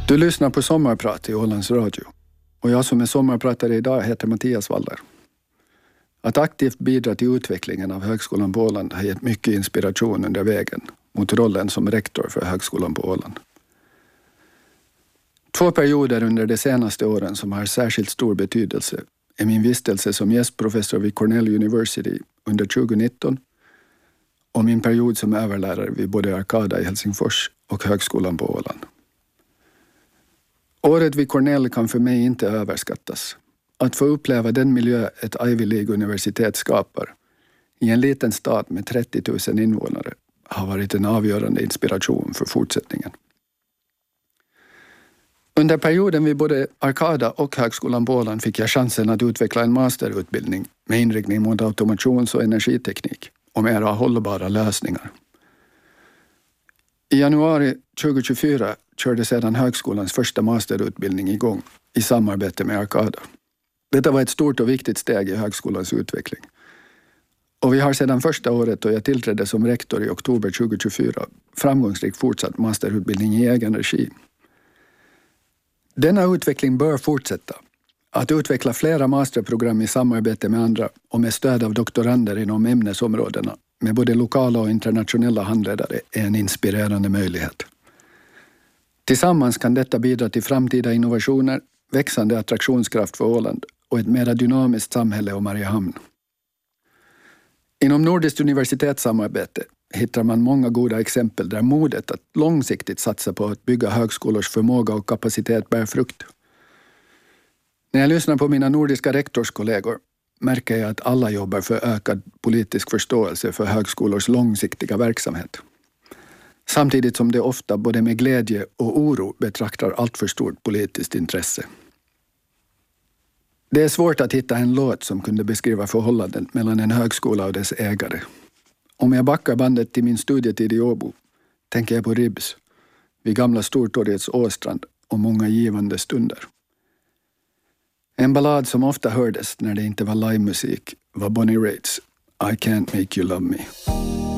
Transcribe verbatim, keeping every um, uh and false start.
Du lyssnar på Sommarprat i Ålands Radio. Och jag som är sommarpratare idag heter Mattias Walder. Att aktivt bidra till utvecklingen av Högskolan på Åland har gett mycket inspiration under vägen mot rollen som rektor för Högskolan på Åland. Två perioder under de senaste åren som har särskilt stor betydelse är min vistelse som gästprofessor vid Cornell University under tjugonitton och min period som överlärare vid både Arcada i Helsingfors och Högskolan på Åland. Året vid Cornell kan för mig inte överskattas. Att få uppleva den miljö ett Ivy League-universitet skapar i en liten stad med trettio tusen invånare har varit en avgörande inspiration för fortsättningen. Under perioden vid både Arcada och Högskolan på Åland fick jag chansen att utveckla en masterutbildning med inriktning mot automations- och energiteknik och mera hållbara lösningar. I januari tjugohundratjugofyra körde sedan högskolans första masterutbildning igång i samarbete med Arcada. Detta var ett stort och viktigt steg i högskolans utveckling. Och vi har sedan första året då jag tillträdde som rektor i oktober tjugohundratjugofyra framgångsrikt fortsatt masterutbildning i egen regi. Denna utveckling bör fortsätta. Att utveckla flera masterprogram i samarbete med andra och med stöd av doktorander inom ämnesområdena med både lokala och internationella handledare är en inspirerande möjlighet. Tillsammans kan detta bidra till framtida innovationer, växande attraktionskraft för Åland och ett mer dynamiskt samhälle och Mariehamn. Inom nordiskt universitetssamarbete hittar man många goda exempel där modet att långsiktigt satsa på att bygga högskolors förmåga och kapacitet bär frukt. När jag lyssnar på mina nordiska rektorskollegor märker jag att alla jobbar för ökad politisk förståelse för högskolors långsiktiga verksamhet. Samtidigt som det ofta både med glädje och oro betraktar allt för stort politiskt intresse. Det är svårt att hitta en låt som kunde beskriva förhållandet mellan en högskola och dess ägare. Om jag backar bandet till min studietid i Åbo tänker jag på Ribs, vid gamla Stortorgets Åstrand och många givande stunder. En ballad som ofta hördes när det inte var livemusik var Bonnie Raitt's I Can't Make You Love Me.